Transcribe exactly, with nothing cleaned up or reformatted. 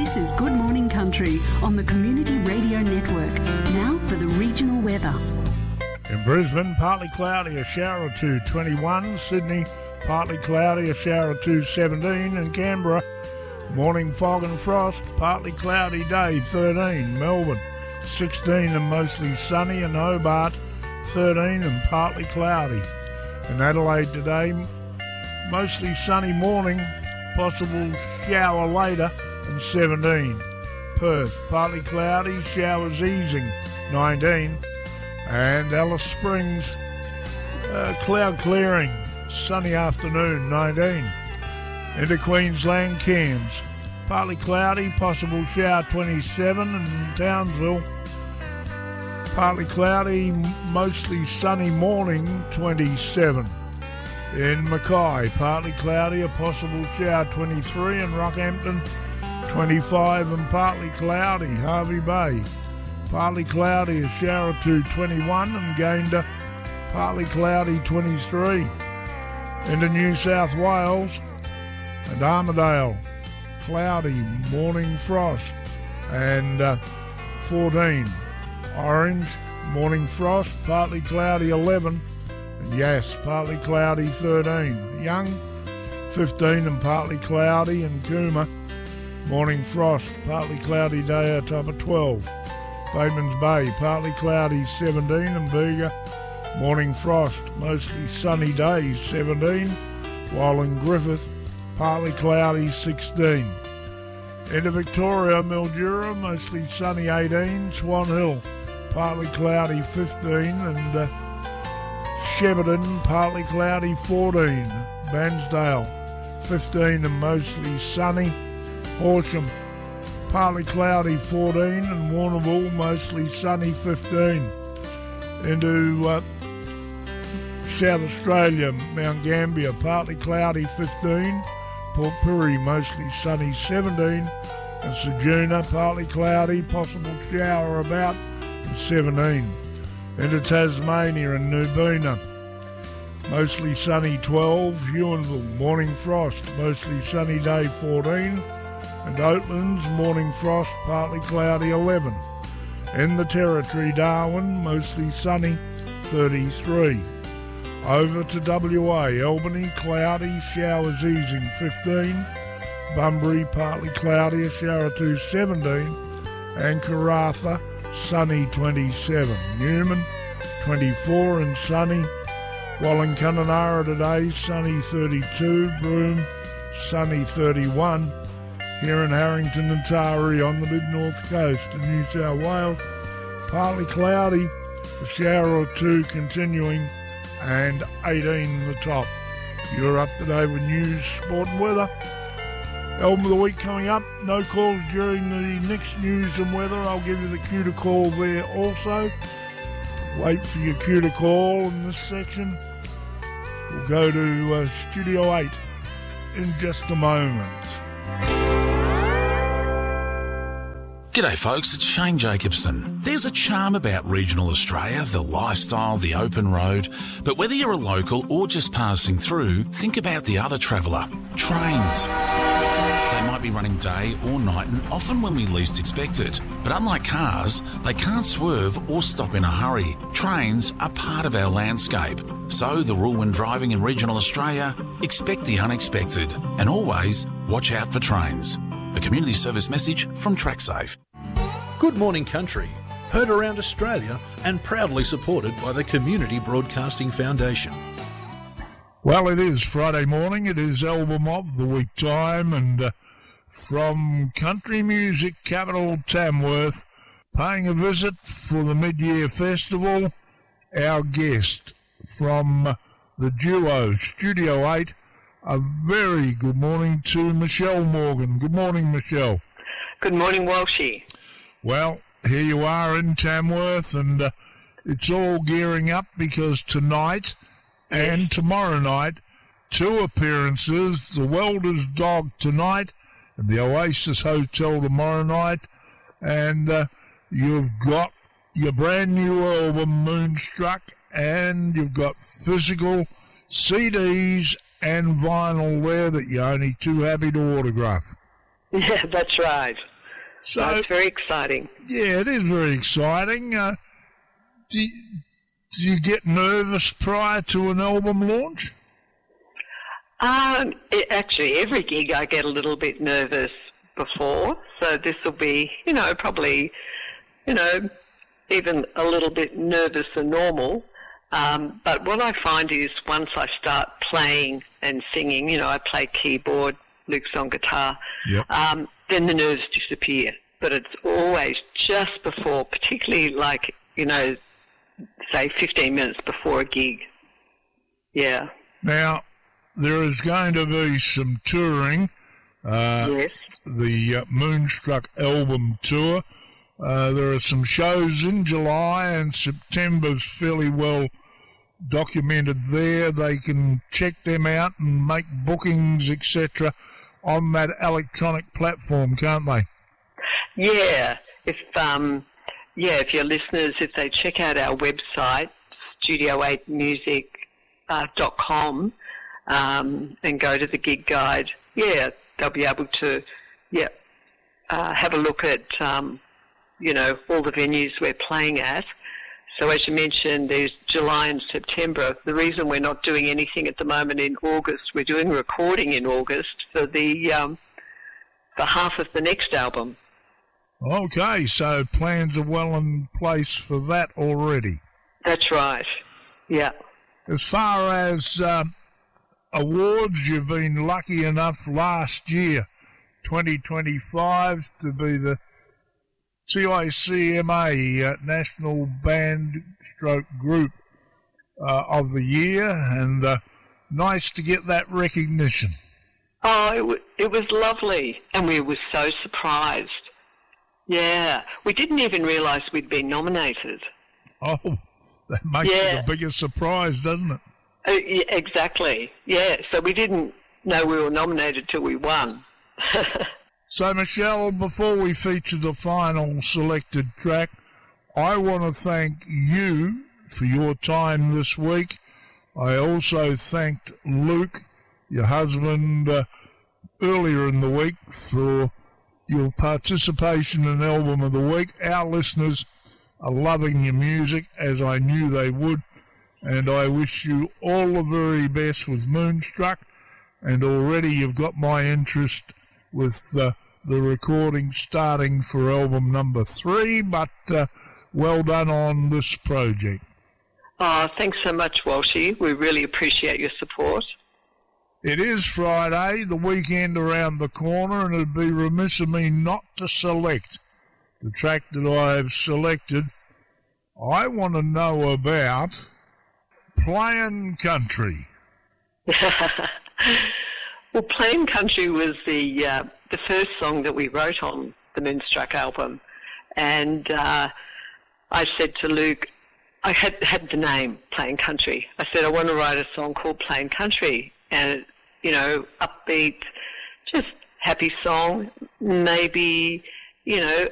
This is Good Morning Country on the Community Radio Network. Now for the regional weather. In Brisbane, partly cloudy, a shower or two, twenty-one. Sydney, partly cloudy, a shower or two, seventeen. In Canberra, morning fog and frost, partly cloudy day, thirteen. Melbourne, sixteen and mostly sunny. In Hobart, thirteen and partly cloudy. In Adelaide today, mostly sunny morning, possible shower later, and seventeen. Perth, partly cloudy, showers easing, nineteen. And Alice Springs, uh, cloud clearing, sunny afternoon, nineteen. Into Queensland, Cairns, partly cloudy, possible shower, twenty-seven. And Townsville, partly cloudy, mostly sunny morning, twenty-seven. In Mackay, partly cloudy, a possible shower, twenty-three. In Rockhampton, twenty-five and partly cloudy. Hervey Bay, partly cloudy, a shower or two, twenty-one. And Gayndah, partly cloudy, twenty-three. Into New South Wales and Armidale, cloudy, morning frost, and uh, fourteen. Orange, morning frost, partly cloudy, eleven. And Yass, partly cloudy, thirteen. Young, fifteen and partly cloudy. And Cooma, morning frost, partly cloudy day, a top of twelve. Batemans Bay, partly cloudy, seventeen. And Bega, morning frost, mostly sunny day, seventeen. While in Griffith, partly cloudy, sixteen. Into Victoria, Mildura, mostly sunny, eighteen. Swan Hill, partly cloudy, fifteen. And uh, Shepparton, partly cloudy, fourteen. Bansdale, fifteen and mostly sunny. Horsham, partly cloudy, fourteen. And Warrnambool, mostly sunny, fifteen. Into uh, South Australia, Mount Gambier, partly cloudy, fifteen. Port Pirie, mostly sunny, seventeen. And Ceduna, partly cloudy, possible shower about, and seventeen. Into Tasmania and Nubina, mostly sunny, twelve. Ewanville, morning frost, mostly sunny day, fourteen. And Oatlands, morning frost, partly cloudy, eleven. In the Territory, Darwin, mostly sunny, thirty-three. Over to W A, Albany, cloudy, showers easing, fifteen. Bunbury, partly cloudy, a shower or two, seventeen. And Karratha, sunny, twenty-seven. Newman, twenty-four and sunny. While in Kununurra today, sunny, thirty-two. Broome, sunny, thirty-one. Here in Harrington and Taree on the mid-north coast of New South Wales, partly cloudy, a shower or two continuing, and eighteen the top. You're up to date with news, sport and weather. Album of the week coming up. No calls during the next news and weather. I'll give you the cue to call there also. Wait for your cue to call in this section. We'll go to uh, Studio eight in just a moment. G'day folks, it's Shane Jacobson. There's a charm about regional Australia, the lifestyle, the open road. But whether you're a local or just passing through, think about the other traveller, trains. They might be running day or night and often when we least expect it. But unlike cars, they can't swerve or stop in a hurry. Trains are part of our landscape. So the rule when driving in regional Australia, expect the unexpected. And always watch out for trains. A community service message from TrackSafe. Good Morning Country, heard around Australia and proudly supported by the Community Broadcasting Foundation. Well, it is Friday morning. It is Album of the Week time, and uh, from country music capital Tamworth, paying a visit for the mid-year festival, our guest from uh, the duo Studio eight. A very good morning to Michelle Morgan. Good morning, Michelle. Good morning, Walshy. Well, here you are in Tamworth, and uh, it's all gearing up because tonight and tomorrow night, two appearances, the Welder's Dog tonight and the Oasis Hotel tomorrow night, and uh, you've got your brand new album, Moonstruck, and you've got physical C Ds and vinyl there that you're only too happy to autograph. Yeah, that's right. So, so it's very exciting. Yeah, it is very exciting. Uh, do, you, do you get nervous prior to an album launch? Um, it, actually, every gig I get a little bit nervous before, so this will be, you know, probably, you know, even a little bit nervous than normal. Um, but what I find is once I start playing and singing, you know, I play keyboard, Luke's on guitar, yep. um, then the nerves disappear. But it's always just before, particularly like, you know, say fifteen minutes before a gig. Yeah. Now, there is going to be some touring. Uh, yes. The uh, Moonstruck album tour. Uh, there are some shows in July, and September's fairly well documented there. They can check them out and make bookings, et cetera, on that electronic platform, can't they? Yeah. If um, yeah, if your listeners, if they check out our website, studio eight music dot com, um, and go to the gig guide, yeah, they'll be able to, yeah, uh, have a look at, um, you know, all the venues we're playing at. So as you mentioned, there's July and September. The reason we're not doing anything at the moment in August, we're doing a recording in August for the um, for half of the next album. Okay, so plans are well in place for that already. That's right, yeah. As far as uh, awards, you've been lucky enough last year, twenty twenty-five, to be the C I C M A uh, National Band Stroke Group uh, of the Year, and uh, nice to get that recognition. Oh, it, w- it was lovely, and we were so surprised. Yeah, we didn't even realise we'd been nominated. Oh, that makes yeah. it a bigger surprise, doesn't it? Uh, yeah, exactly, yeah. So we didn't know we were nominated till we won. So, Michelle, before we feature the final selected track, I want to thank you for your time this week. I also thanked Luke, your husband, uh, earlier in the week for your participation in Album of the Week. Our listeners are loving your music, as I knew they would, and I wish you all the very best with Moonstruck, and already you've got my interest with uh, the recording starting for album number three, but uh, well done on this project. Oh, thanks so much, Walshy. We really appreciate your support. It is Friday, the weekend around the corner, and it'd be remiss of me not to select the track that I've selected. I want to know about Playin' Country. Well, Playin' Country was the uh, the first song that we wrote on the Moonstruck album, and uh, I said to Luke, I had had the name Playin' Country. I said I want to write a song called Playin' Country, and you know, upbeat, just happy song, maybe, you know,